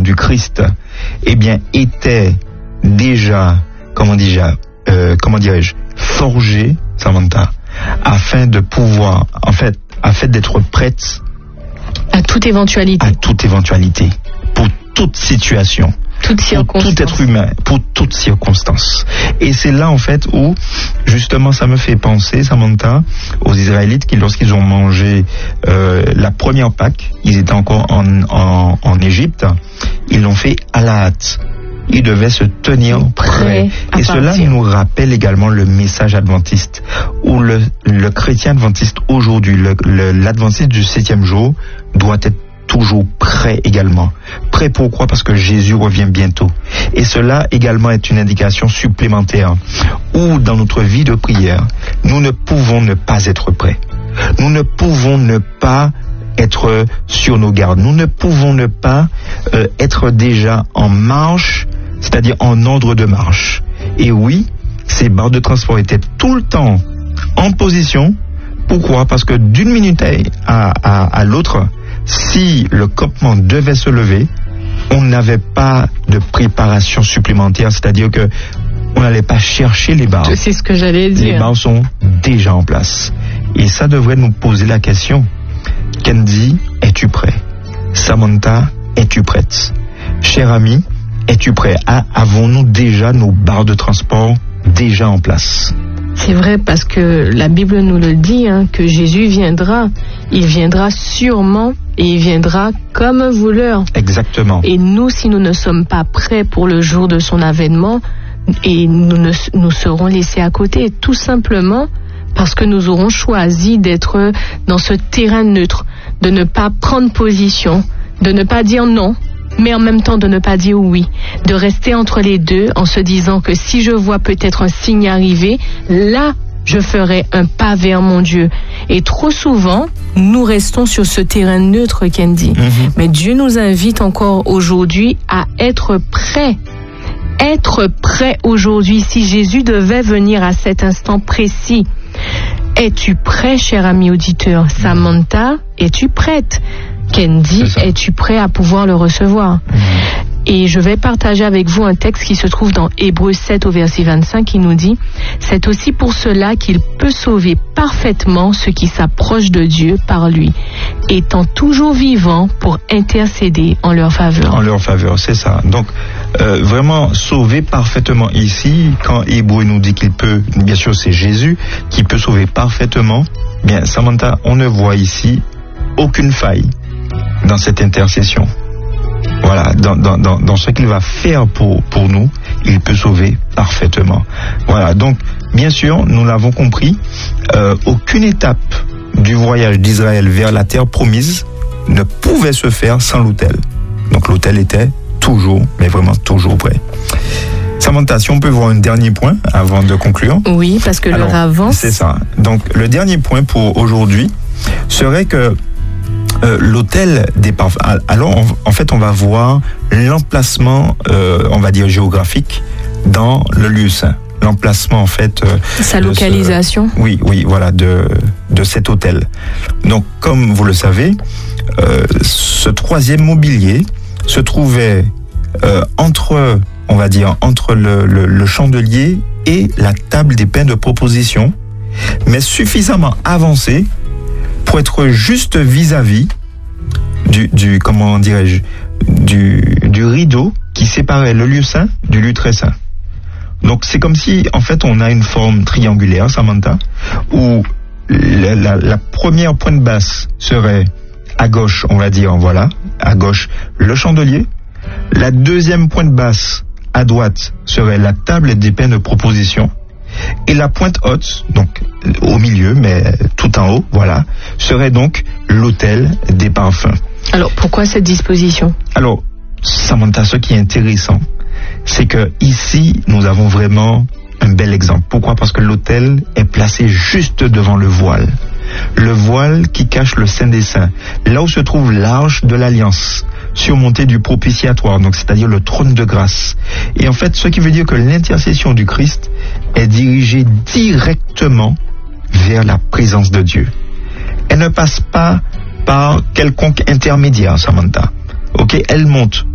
du Christ, eh bien, était déjà, comment dirais-je, forgée, Samantha, afin de pouvoir, afin d'être prête à toute éventualité. Pour toute situation. Pour tout être humain, pour toute circonstance. Et c'est là, en fait, où, justement, ça me fait penser, Samantha, aux Israélites qui, lorsqu'ils ont mangé la première Pâque, ils étaient encore en Égypte, ils l'ont fait à la hâte. Ils devaient se tenir prêts. Et cela nous rappelle également le message adventiste, où le chrétien adventiste aujourd'hui, l'adventiste du 7e jour, doit être toujours prêt également. Prêt pourquoi? Parce que Jésus revient bientôt. Et cela également est une indication supplémentaire où dans notre vie de prière, nous ne pouvons ne pas être prêts. Nous ne pouvons ne pas être sur nos gardes. Nous ne pouvons ne pas être déjà en marche, c'est-à-dire en ordre de marche. Et oui, ces barres de transport étaient tout le temps en position. Pourquoi? Parce que d'une minute à l'autre, si le campement devait se lever, on n'avait pas de préparation supplémentaire, c'est-à-dire que on n'allait pas chercher les barres. C'est ce que j'allais dire. Les barres sont déjà en place. Et ça devrait nous poser la question. Candy, es-tu prêt? Samantha, es-tu prête? Cher ami, es-tu prêt? Avons-nous déjà nos barres de transport déjà en place? C'est vrai, parce que la Bible nous le dit, que Jésus viendra. Il viendra sûrement et il viendra comme voleur. Exactement. Et nous, si nous ne sommes pas prêts pour le jour de son avènement, et nous serons laissés à côté, tout simplement parce que nous aurons choisi d'être dans ce terrain neutre, de ne pas prendre position, de ne pas dire non, mais en même temps de ne pas dire oui, de rester entre les deux en se disant que si je vois peut-être un signe arriver, là, je ferai un pas vers mon Dieu. Et trop souvent, nous restons sur ce terrain neutre, Candy. Mais Dieu nous invite encore aujourd'hui à être prêts. Être prêt aujourd'hui si Jésus devait venir à cet instant précis. Es-tu prêt, cher ami auditeur? Samantha, es-tu prête? Candy, es-tu prêt à pouvoir le recevoir? Et je vais partager avec vous un texte qui se trouve dans Hébreux 7 au verset 25 qui nous dit « C'est aussi pour cela qu'il peut sauver parfaitement ceux qui s'approchent de Dieu par lui, étant toujours vivant pour intercéder en leur faveur. » En leur faveur, c'est ça. Donc, vraiment sauver parfaitement ici, quand Hébreux nous dit qu'il peut, bien sûr c'est Jésus qui peut sauver parfaitement, bien Samantha, on ne voit ici aucune faille dans cette intercession. Voilà, dans ce qu'il va faire pour nous, il peut sauver parfaitement. Voilà, donc, bien sûr, nous l'avons compris, aucune étape du voyage d'Israël vers la terre promise ne pouvait se faire sans l'autel. Donc, l'autel était toujours, mais vraiment toujours prêt. Samantha, si on peut voir un dernier point avant de conclure. Oui, parce que l'heure avance. C'est ça. Donc, le dernier point pour aujourd'hui serait que l'autel des parfums. Alors, en fait, on va voir l'emplacement, on va dire géographique, dans le lieu saint. L'emplacement, en fait. Sa localisation. Oui, voilà, de cet autel. Donc, comme vous le savez, ce troisième mobilier se trouvait entre, on va dire, entre le chandelier et la table des pains de proposition, mais suffisamment avancé pour être juste vis-à-vis du comment dirais-je, du rideau qui séparait le lieu saint du lieu très saint. Donc c'est comme si en fait on a une forme triangulaire, Samantha, où la première pointe basse serait à gauche, on va dire, voilà, à gauche le chandelier. La deuxième pointe basse à droite serait la table des pains de proposition. Et la pointe haute, donc au milieu, mais tout en haut, voilà, serait donc l'autel des parfums. Alors, pourquoi cette disposition? Alors, Samantha, ce qui est intéressant, c'est que ici, nous avons vraiment un bel exemple. Pourquoi? Parce que l'autel est placé juste devant le voile. Le voile qui cache le Saint des Saints, là où se trouve l'arche de l'Alliance, surmontée du propitiatoire, donc c'est-à-dire le trône de grâce. Et en fait, ce qui veut dire que l'intercession du Christ est dirigée directement vers la présence de Dieu. Elle ne passe pas par quelconque intermédiaire, Samantha. Ok, elle monte